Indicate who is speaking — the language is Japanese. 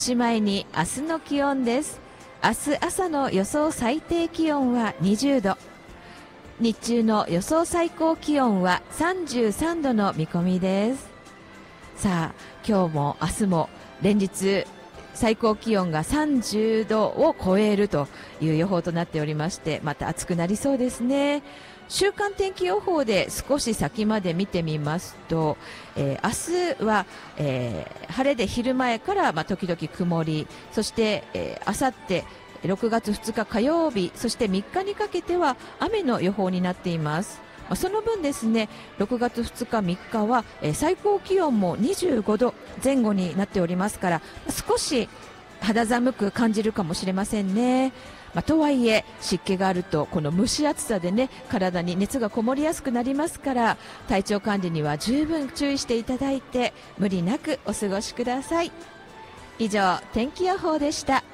Speaker 1: しまいに明日の気温です。明日朝の予想最低気温は20度、日中の予想最高気温は33度の見込みです。さあ、今日も明日も連日最高気温が30度を超えるという予報となっておりまして、また暑くなりそうですね。週間天気予報で少し先まで見てみますと、明日は、晴れで昼前から、時々曇り、そして、あさって6月2日火曜日、そして3日にかけては雨の予報になっています。その分ですね、6月2日3日は、最高気温も25度前後になっておりますから、少し肌寒く感じるかもしれませんね。とはいえ湿気があるとこの蒸し暑さでね、体に熱がこもりやすくなりますから、体調管理には十分注意していただいて無理なくお過ごしください。以上、天気予報でした。